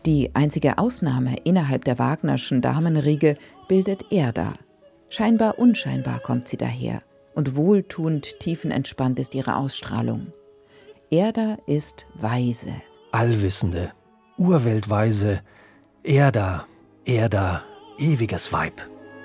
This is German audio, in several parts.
Die einzige Ausnahme innerhalb der Wagnerschen Damenriege bildet Erda. Scheinbar unscheinbar kommt sie daher und wohltuend tiefenentspannt ist ihre Ausstrahlung. Erda ist weise. Allwissende, Urweltweise, Erda, ewiges Weib.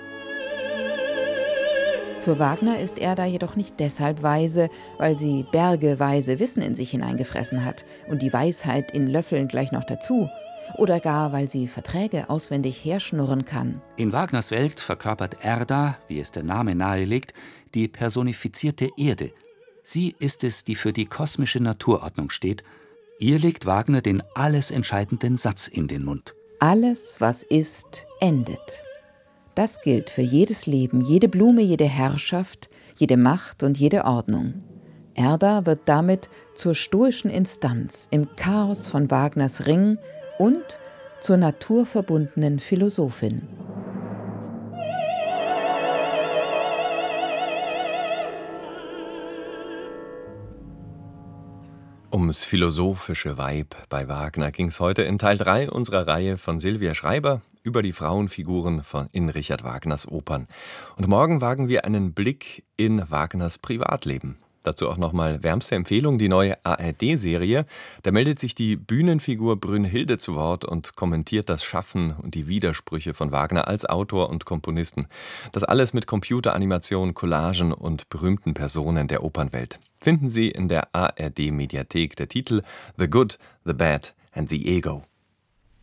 Für Wagner ist Erda jedoch nicht deshalb weise, weil sie bergeweise Wissen in sich hineingefressen hat und die Weisheit in Löffeln gleich noch dazu. Oder gar, weil sie Verträge auswendig herschnurren kann. In Wagners Welt verkörpert Erda, wie es der Name nahelegt, die personifizierte Erde. Sie ist es, die für die kosmische Naturordnung steht. Ihr legt Wagner den alles entscheidenden Satz in den Mund. Alles, was ist, endet. Das gilt für jedes Leben, jede Blume, jede Herrschaft, jede Macht und jede Ordnung. Erda wird damit zur stoischen Instanz im Chaos von Wagners Ring und zur naturverbundenen Philosophin. Ums philosophische Weib bei Wagner ging es heute in Teil 3 unserer Reihe von Sylvia Schreiber über die Frauenfiguren in Richard Wagners Opern. Und morgen wagen wir einen Blick in Wagners Privatleben. Dazu auch nochmal wärmste Empfehlung, die neue ARD-Serie. Da meldet sich die Bühnenfigur Brünnhilde zu Wort und kommentiert das Schaffen und die Widersprüche von Wagner als Autor und Komponisten. Das alles mit Computeranimation, Collagen und berühmten Personen der Opernwelt. Finden Sie in der ARD-Mediathek. Der Titel The Good, the Bad and the Ego.